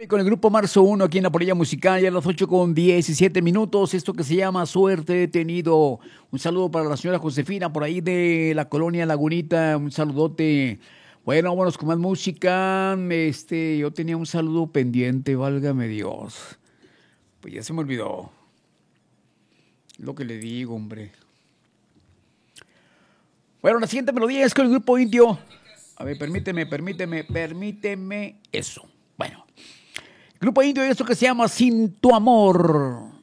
Con el grupo Marzo 1 aquí en la Polilla Musical, ya a las 8:17. Esto que se llama Suerte He Tenido. Un saludo para la señora Josefina, por ahí de la colonia Lagunita. Un saludote. Bueno, vámonos con más música. Yo tenía un saludo pendiente, válgame Dios. Pues ya se me olvidó. Lo que le digo, hombre. Bueno, la siguiente melodía es con el grupo Indio. A ver, permíteme eso. Bueno. Grupo Indio y esto que se llama Sin Tu Amor.